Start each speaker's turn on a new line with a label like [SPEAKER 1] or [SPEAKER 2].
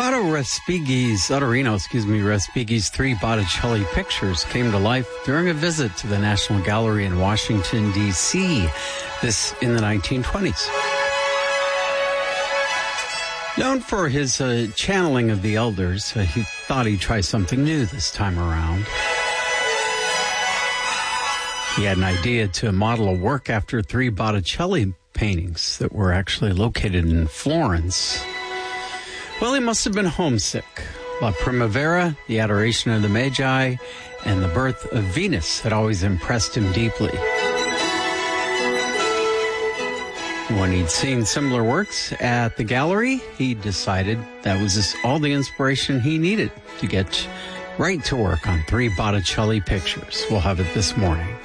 [SPEAKER 1] Respighi's three Botticelli pictures came to life during a visit to the National Gallery in Washington, D.C., this in the 1920s. Known for his channeling of the elders, he thought he'd try something new this time around. He had an idea to model a work after three Botticelli paintings that were actually located in Florence. Well, he must have been homesick. La Primavera, The Adoration of the Magi, and The Birth of Venus had always impressed him deeply. When he'd seen similar works at the gallery, he decided that was all the inspiration he needed to get right to work on three Botticelli pictures. We'll have it this morning.